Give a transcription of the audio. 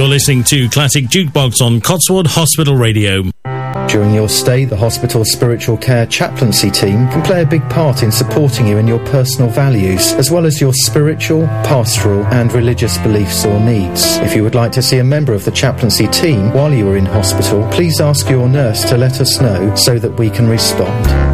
You're listening to Classic Jukebox on Cotswold Hospital Radio. During your stay, the hospital spiritual care chaplaincy team can play a big part in supporting you in your personal values, as well as your spiritual, pastoral and religious beliefs or needs. If you would like to see a member of the chaplaincy team while you are in hospital, please ask your nurse to let us know so that we can respond.